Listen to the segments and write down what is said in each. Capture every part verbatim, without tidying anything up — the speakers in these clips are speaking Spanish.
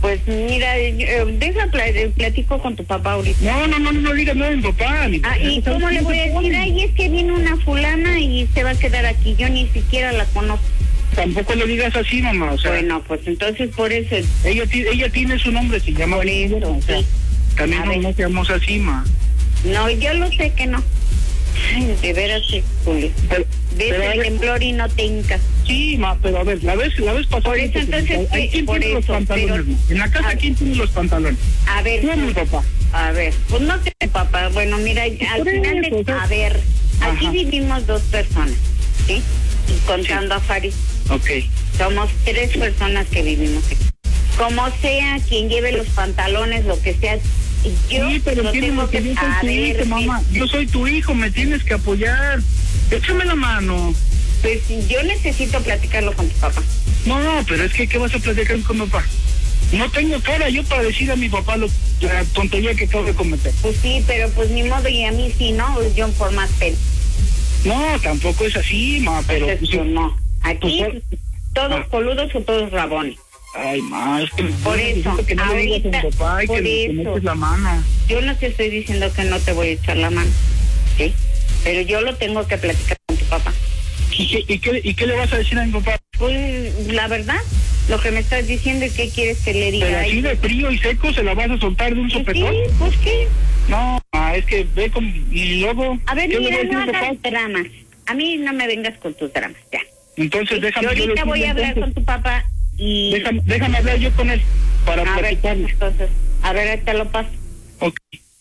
Pues mira, eh, deja, pl- platico con tu papá ahorita. No, no, no, no digas nada de mi papá. Mi Ah, ¿y cómo le voy a decir? Ay, es que viene una fulana y se va a quedar aquí. Yo ni siquiera la conozco. Tampoco le digas así, mamá, o sea. Bueno, pues entonces por eso... Ella, ella tiene su nombre, se llama... Por eso, o sea, sí. También no nos llamamos así, ma. No, yo lo sé que no. Ay, de veras, Julio. Ves el temblor y no te hincas. Sí, ma, pero a ver, la vez, la vez pasada... Por eso, entonces, ¿Hay quién por tiene eso, los pantalones? pero, En la casa, a, ¿quién tiene los pantalones? A ver... Tú, mi papá. A ver, pues no sé, papá. Bueno, mira, al final de... Eso, A ver, aquí ajá. vivimos dos personas, ¿sí? Y contando sí. a Faris. Ok. Somos tres personas que vivimos aquí. Como sea, quien lleve los pantalones, lo que sea... Yo sí, pero lo tengo que... que yo soy A tu ver, hijo, mamá. sí. Yo soy tu hijo, me tienes que apoyar. Échame la mano. Pues yo necesito platicarlo con tu papá. No, pero es que, ¿qué vas a platicar con mi papá? No tengo cara yo para decir a mi papá lo, la tontería que acabo de cometer. Pues sí, pero pues ni modo, y a mí sí, ¿no? Yo por más pena. No, tampoco es así, ma, pero... Entonces, pues, no. Aquí, pues, todos ah. coludos o todos rabones. Ay, ma, es que... Por eso, que no le digas a mi papá y por que le eso. metes la mano. Yo no te estoy diciendo que no te voy a echar la mano, ¿sí? Pero yo lo tengo que platicar con tu papá. ¿Y qué, y qué, y qué le vas a decir a mi papá? Pues, la verdad, lo que me estás diciendo es que quieres que le diga. Pero así de frío y seco se la vas a soltar de un pues sopetón. sí, pues qué. No, ma, es que ve con... Y luego... A ver, ¿qué le mira, voy a no decir a mi hagas papá? dramas. A mí no me vengas con tus dramas, ya. Entonces déjame... Yo yo ahorita decirle, voy a hablar entonces, con tu papá y... Déjame, déjame hablar yo con él para A ver, platicarle. entonces, a ver, ahí te lo paso. Ok.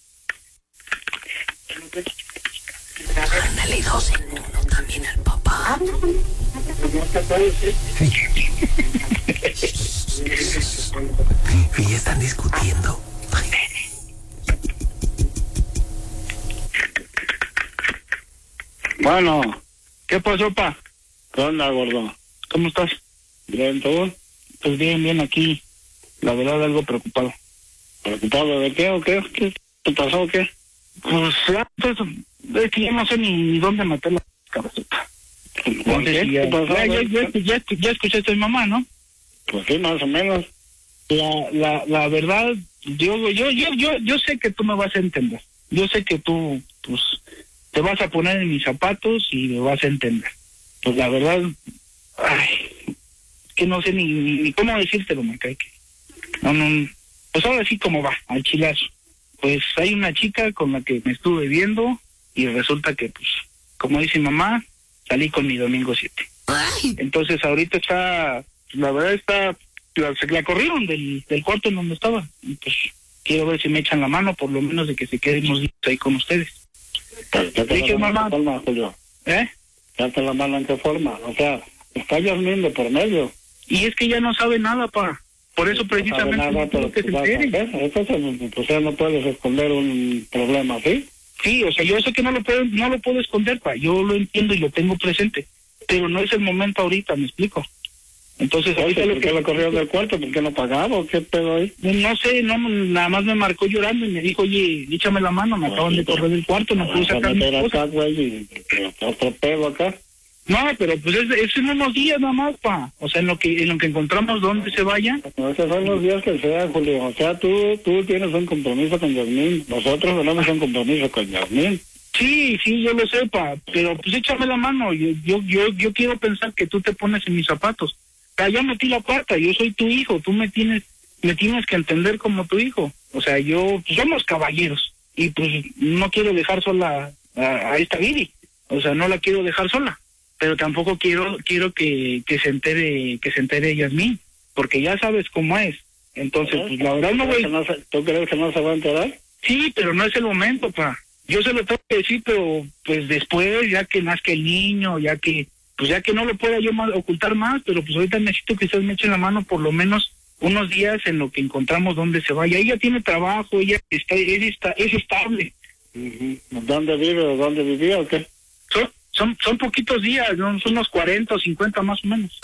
Ándale, doce. No, también el papá. Y ya están discutiendo. Bueno, ¿qué pasó, pa? ¿Qué onda, gordo? ¿Cómo estás? ¿Bien, tú? Pues bien, bien aquí. La verdad, algo preocupado. ¿Preocupado de qué o qué? ¿Qué te pasó o qué? Pues ya, pues, es que ya no sé ni dónde meter la cabecita. ¿Por qué? Ya, ¿Qué pasó? ya, ya, ya, ya, ya escuchaste a mi mamá, ¿no? Pues sí, más o menos. La, la, la verdad, yo, yo, yo, yo, yo sé que tú me vas a entender. Yo sé que tú, pues, te vas a poner en mis zapatos y me vas a entender. Pues la verdad, ay, que no sé ni, ni, ni cómo decírtelo, me cae que. No, no, pues ahora sí como va, al chilazo. Pues hay una chica con la que me estuve viendo y resulta que, pues, como dice mamá, salí con mi domingo siete. Entonces ahorita está, la verdad está, la, se la corrieron del, del cuarto en donde estaba. Y pues quiero ver si me echan la mano, por lo menos de que se queden unos días ahí con ustedes. ¿Qué te Dije, la mano mamá. en qué forma, Julio? ¿Eh? ¿Qué te la mano en qué forma? O sea, está Yasmín de por medio. Y es que ya no sabe nada, pa. Por eso precisamente No sabe nada, no quiero pero que se vas a entere. hacer. Entonces, pues ya no puedes esconder un problema, ¿sí? Sí, o sea, yo sé que no lo puedo, no lo puedo esconder, pa. Yo lo entiendo y lo tengo presente. Pero no es el momento ahorita, me explico. Entonces, ahorita lo ¿Por que qué lo corrieron del cuarto? ¿Por qué no pagaba o qué pedo ahí? no sé, no, nada más me marcó llorando y me dijo, oye, échame la mano, me acaban de correr del cuarto, no pude Vas a sacar mis meter cosas. acá, güey, y y otro pedo acá. No, pero pues es, es en unos días nada más, pa. O sea, en lo que en lo que encontramos dónde se vaya. No, esos son los días que sea, Julio. O sea, tú tú tienes un compromiso con Yasmín. Nosotros tenemos un compromiso con Yasmín. Sí, sí, yo lo sé, pa. Pero pues échame la mano. Yo, yo, yo, yo quiero pensar que tú te pones en mis zapatos. O sea, ya metí la pata, yo soy tu hijo, tú me tienes, me tienes que entender como tu hijo. O sea, yo, pues, somos caballeros. Y pues no quiero dejar sola a, a esta Viri. O sea, no la quiero dejar sola. Pero tampoco quiero quiero que, que se entere que se entere Yasmín, porque ya sabes cómo es. Entonces, pues la verdad no voy... ¿Tú crees que no se va a enterar? Sí, pero no es el momento, pa. Yo se lo tengo que decir, pero pues después, ya que nazca el niño, ya que pues ya que no lo pueda yo más, ocultar más, pero pues ahorita necesito que ustedes me echen la mano por lo menos unos días en lo que encontramos dónde se vaya. Ella tiene trabajo, ella está es, está, es estable. Uh-huh. ¿Dónde vive o dónde vivía o qué? Son, son, son poquitos días, ¿no? Son unos cuarenta o cincuenta más o menos.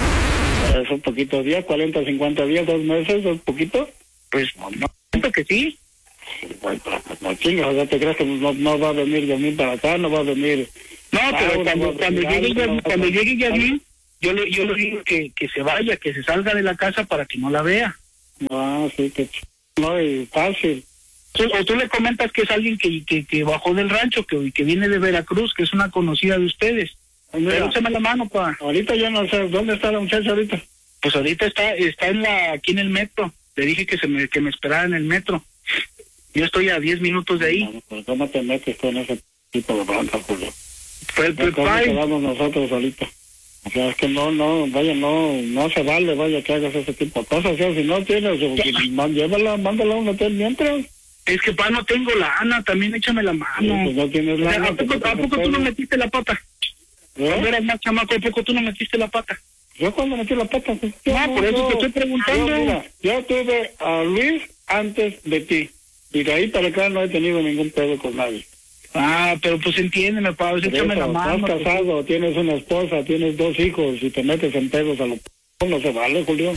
Son poquitos días, cuarenta, cincuenta días, dos meses, ¿es poquito? Pues no, siento que sí. Bueno, pues no chingas, ¿ya te crees que no, no va a venir Yasmín para acá? No va a venir... No, pero Ah, cuando, no, cuando no, llegue, no, Yasmín, no, cuando no, llegue no, Yasmín, yo le, yo le digo que, que se vaya, que se salga de la casa para que no la vea. Ah, Ah, sí, que ch... no es fácil. O tú le comentas que es alguien que, que, que bajó del rancho, que, que viene de Veracruz, que es una conocida de ustedes. Mira, Pero échame la mano, pa. ahorita yo no sé, ¿dónde está la muchacha ahorita? Pues ahorita está está en la aquí en el metro. Le dije que se me que me esperara en el metro. Yo estoy a diez minutos de ahí. No, pues ¿cómo te metes con ese tipo de bronca, Julio? Pues, pues, ¿Cómo pa, quedamos nosotros ahorita? O sea, es que no, no, vaya, no, no se vale, vaya, que hagas ese tipo de cosas. O sea, si no tienes, o, llévala, mándala a un hotel mientras. es que pa, no tengo lana, también échame la mano. Sí, pues no tienes O sea, lana, ¿A poco, pues, ¿a poco tú no metiste la pata? ¿Eh? Cuando eras más chamaco, ¿a poco tú no metiste la pata? Yo cuando metí la pata, pues, yo, No, por eso te estoy preguntando. Yo, mira, yo tuve a Luis antes de ti. Y de ahí para acá no he tenido ningún pedo con nadie. Ah, pero pues entiéndeme, pa, pues, Por échame eso, la mano. estás pues. casado, tienes una esposa, tienes dos hijos y te metes en pedos a lo p... no se vale, Julio.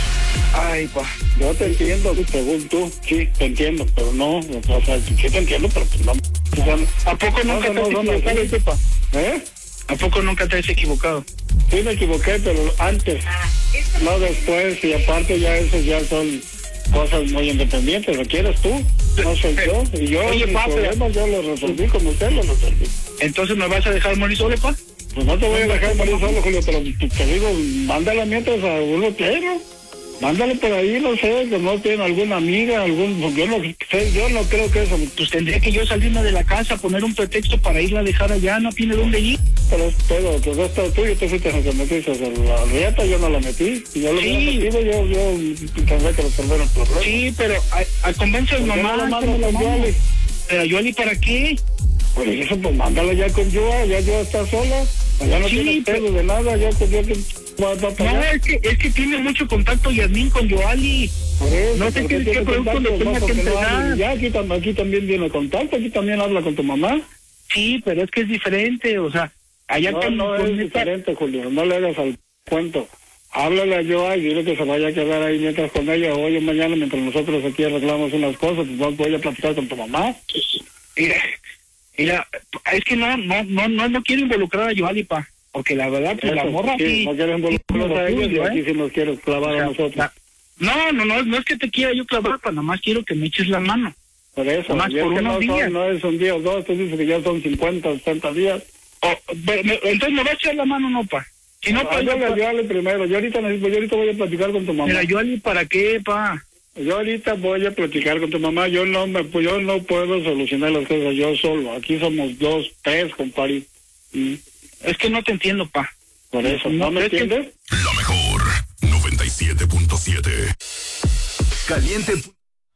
Ay, pa. Yo te entiendo, según tú, sí, te entiendo, pero no, o sea, sí te entiendo, pero pues no. O sea, ¿A poco nunca no, te has no, no, equivocado, no, pa? ¿Eh? ¿A poco nunca te has equivocado? Sí me equivoqué, pero antes, no después, y aparte ya esos ya son cosas muy independientes, ¿lo quieres tú? No soy yo, y yo Oye, mis pa, pero- problemas yo los resolví como usted los resolví. Entonces me vas a dejar morir solo, pa. Pues no te voy a dejar morir solo, Julio, pero te digo, mándala mientras a un hotel, mándale por ahí, no sé, que no tiene alguna amiga, algún, yo no sé, yo no creo que eso, Pues tendría que yo salirme de la casa, poner un pretexto para irla a dejar allá, no tiene dónde ir. pero es pedo, que no está tú, yo te fuiste a que metiste la rieta, yo no la metí, y yo lo Sí. hubiera metido, yo, yo tendré que resolver el problema. Sí, pero a, a convence a ¿Por qué mamá. no lo mandas échame la con mano. Yoli? Pero Yoli, ¿para qué? Por eso, pues mándala ya con Joa, ya Joa está sola, ya no Sí, tiene pero- pedo de nada, ya con yo que va, va para No, allá. es que, es que tiene mucho contacto Yasmín con Yoali. Por eso, no sé porque qué- tiene qué producto contacto, le tenga no, que porque no entregar. habla. Ya aquí, tam- aquí también viene contacto, aquí también habla con tu mamá. Sí, pero es que es diferente, o sea, allá No, con, no con es esta- diferente, Julio, no le hagas al cuento. Háblale a Joa y dile que se vaya a quedar ahí mientras con ella, hoy o mañana, mientras nosotros aquí arreglamos unas cosas, pues voy a platicar con tu mamá. Mira, mira, es que no, no, no, no, no quiero involucrar a Yoali, pa, porque la verdad, pues la Eso, morra sí, sí. no quieren involucrarnos a sí, ellos y ¿eh? aquí sí nos quieres clavar O sea, a nosotros. la- No, no, no, no es que te quiera yo clavar, pa, nada más quiero que me eches la mano. Por eso, Nomás y es por que unos no, días. son, no es un día o dos, tú dices que ya son cincuenta, sesenta días. O, pero me- entonces me va a echar la mano, no, pa. Si no, pa, yo, Háblale a pa- Yoali primero, yo ahorita, necesito, yo ahorita voy a platicar con tu mamá. mira, Yoali, ¿para qué, pa? Yo ahorita voy a platicar con tu mamá, yo no me, pues yo no puedo solucionar las cosas yo solo, aquí somos dos, tres, compadre. Mm, Es que no te entiendo, pa. Por eso, ¿no, No, me es que- entiendes? La mejor noventa y siete punto siete. Caliente.